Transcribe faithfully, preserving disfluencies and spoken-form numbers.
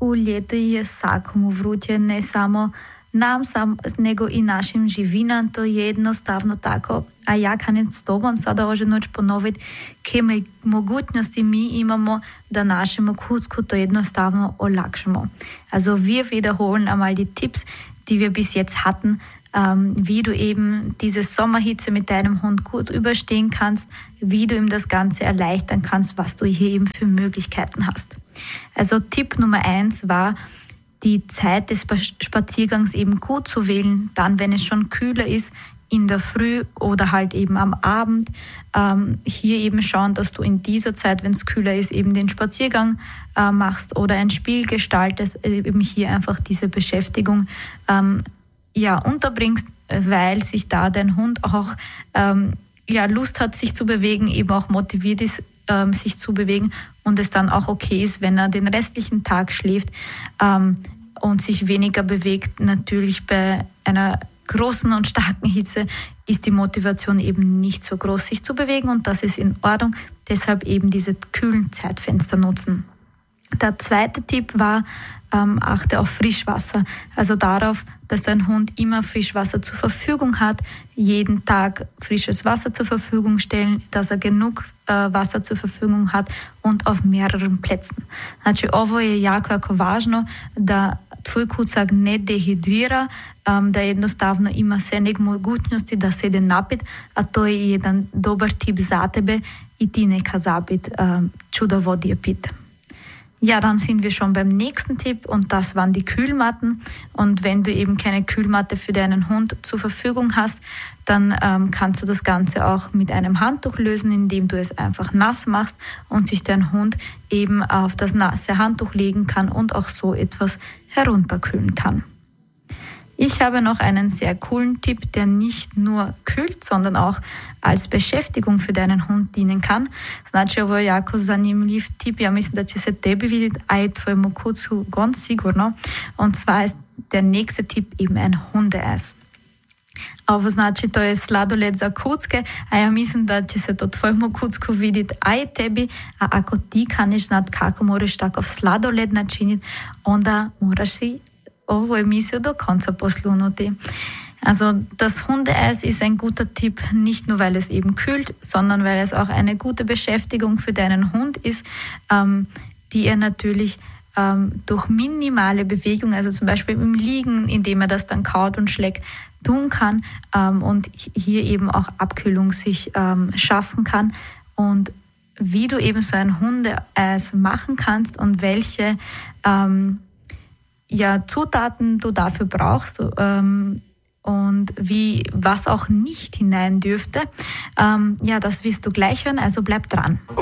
U ljeto je svakomu vruće, ne samo nam, sam, nego i našim živinam, to je jednostavno tako. A ja kan s tobom sada ože noć ponoviti, kje mogućnosti mi imamo, da našemu kucku to jednostavno olakšamo. Also wir wiederholen einmal die Tipps, die wir bis jetzt hatten, ähm, wie du eben diese Sommerhitze mit deinem Hund gut überstehen kannst, wie du ihm das Ganze erleichtern kannst, was du hier eben für Möglichkeiten hast. Also Tipp Nummer eins war, die Zeit des Spaziergangs eben gut zu wählen, dann, wenn es schon kühler ist, in der Früh oder halt eben am Abend. Ähm, hier eben schauen, dass du in dieser Zeit, wenn es kühler ist, eben den Spaziergang äh, machst oder ein Spiel gestaltest, eben hier einfach diese Beschäftigung ähm, ja, unterbringst, weil sich da dein Hund auch ähm, ja, Lust hat, sich zu bewegen, eben auch motiviert ist, ähm, sich zu bewegen und es dann auch okay ist, wenn er den restlichen Tag schläft ähm, und sich weniger bewegt. Natürlich bei einer großen und starken Hitze ist die Motivation eben nicht so groß, sich zu bewegen, und das ist in Ordnung. Deshalb eben diese kühlen Zeitfenster nutzen. Der zweite Tipp war, ähm, achte auf Frischwasser. Also darauf, dass dein Hund immer Frischwasser zur Verfügung hat, jeden Tag frisches Wasser zur Verfügung stellen, dass er genug äh, Wasser zur Verfügung hat und auf mehreren Plätzen. Znači, ovo je jako, jako važno da tvoj kucak ne dehidrira, um, da jednostavno ima sve nek mogućnosti da se ide napit, a to je jedan dobar tip za tebe i ti neka zabit um, čuda vodije pit. Ja, dann sind wir schon beim nächsten Tipp, und das waren die Kühlmatten. Und wenn du eben keine Kühlmatte für deinen Hund zur Verfügung hast, dann ähm, kannst du das Ganze auch mit einem Handtuch lösen, indem du es einfach nass machst und sich dein Hund eben auf das nasse Handtuch legen kann und auch so etwas herunterkühlen kann. Ich habe noch einen sehr coolen Tipp, der nicht nur kühlt, sondern auch als Beschäftigung für deinen Hund dienen kann. Znači, ovo je jako zanimljiv tip. Ja mislim da će se tebi vidjeti, a i tvojemu kucu gon sigurno. Und zwar ist der nächste Tipp eben ein Hundeeis. Ovo znači, to je sladoled za kucke, a ja mislim da će se to tvojemu kucku vidjeti, a i tebi. A ako ti kaniš znat kako moraš takav sladoled načiniti, onda moraš i ovu emisiju do konca poslunuti. Also das Hundeeis ist ein guter Tipp, nicht nur weil es eben kühlt, sondern weil es auch eine gute Beschäftigung für deinen Hund ist, ähm, die er natürlich ähm, durch minimale Bewegung, also zum Beispiel im Liegen, indem er das dann kaut und schlägt, tun kann ähm, und hier eben auch Abkühlung sich ähm, schaffen kann. Und wie du eben so ein Hundeeis machen kannst und welche ähm, ja, Zutaten du dafür brauchst, ähm, und wie, was auch nicht hinein dürfte, ähm, ja, das wirst du gleich hören, also bleib dran.